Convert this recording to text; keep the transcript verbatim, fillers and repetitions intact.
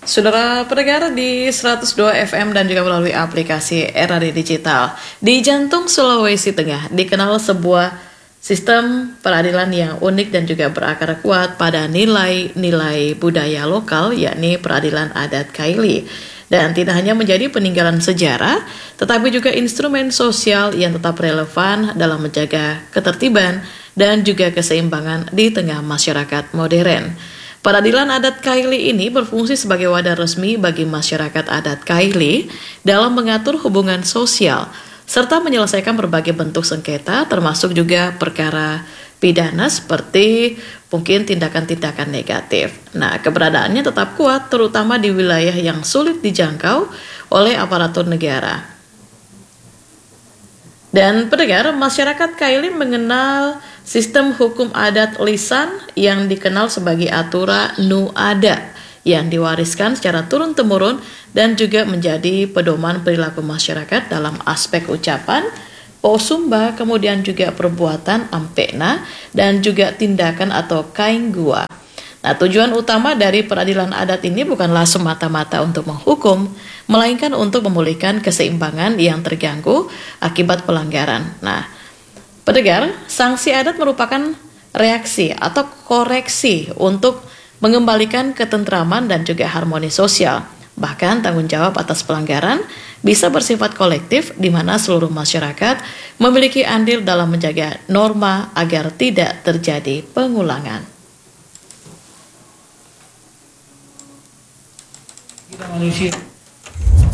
Saudara pendengar di seratus dua F M dan juga melalui aplikasi R R D Digital. Di jantung Sulawesi Tengah dikenal sebuah sistem peradilan yang unik dan juga berakar kuat pada nilai-nilai budaya lokal, yakni peradilan adat Kaili. Dan tidak hanya menjadi peninggalan sejarah, tetapi juga instrumen sosial yang tetap relevan dalam menjaga ketertiban dan juga keseimbangan di tengah masyarakat modern. Peradilan adat Kaili ini berfungsi sebagai wadah resmi bagi masyarakat adat Kaili dalam mengatur hubungan sosial serta menyelesaikan berbagai bentuk sengketa, termasuk juga perkara pidana seperti mungkin tindakan-tindakan negatif. Nah, keberadaannya tetap kuat terutama di wilayah yang sulit dijangkau oleh aparatur negara. Dan pendengar, masyarakat Kaili mengenal sistem hukum adat lisan yang dikenal sebagai Atura Nu Ada yang diwariskan secara turun-temurun dan juga menjadi pedoman perilaku masyarakat dalam aspek ucapan, posumba, kemudian juga perbuatan ampekna dan juga tindakan atau kainggua. Nah, tujuan utama dari peradilan adat ini bukanlah semata-mata untuk menghukum, melainkan untuk memulihkan keseimbangan yang terganggu akibat pelanggaran. Nah, pendengar, sanksi adat merupakan reaksi atau koreksi untuk mengembalikan ketentraman dan juga harmoni sosial. Bahkan tanggung jawab atas pelanggaran bisa bersifat kolektif di mana seluruh masyarakat memiliki andil dalam menjaga norma agar tidak terjadi pengulangan. Kita manusia